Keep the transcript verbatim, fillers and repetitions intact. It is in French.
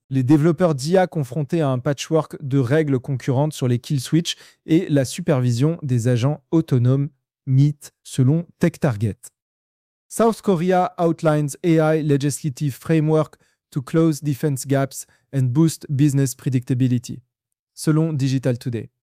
Les développeurs d'I A confrontés à un patchwork de règles concurrentes sur les kill switch et la supervision des agents autonomes mythe selon TechTarget. South Korea outlines A I legislative framework to close defense gaps and boost business predictability, selon Digital Today.